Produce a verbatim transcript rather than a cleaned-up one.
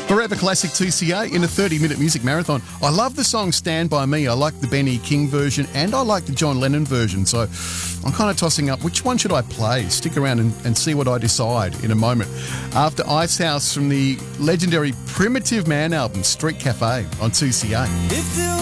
Forever Classic two C A in a thirty-minute music marathon. I love the song Stand By Me. I like the Benny King version and I like the John Lennon version. So I'm kind of tossing up which one should I play. Stick around and, and see what I decide in a moment. After Icehouse from the legendary Primitive Man album, Street Cafe on two C A.